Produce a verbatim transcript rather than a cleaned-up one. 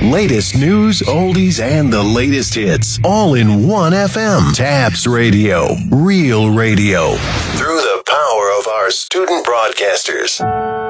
Latest news, oldies, and the latest hits. All in one F M. Tabs Radio. Real radio. Through the power of our student broadcasters.